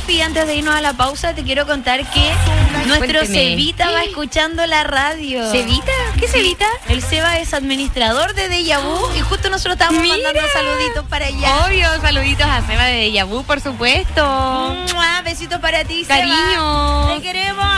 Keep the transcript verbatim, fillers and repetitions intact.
Sofi, antes de irnos a la pausa, te quiero contar que nuestro Cuénteme. Cevita va escuchando la radio. ¿Cevita? ¿Qué Cevita? El Seba es administrador de Deja Vu y justo nosotros estábamos Mira. mandando saluditos para allá. Obvio, saluditos a Seba de Deja Vu, por supuesto. ¡Mua! Besitos para ti, Seba. Cariño. Te queremos.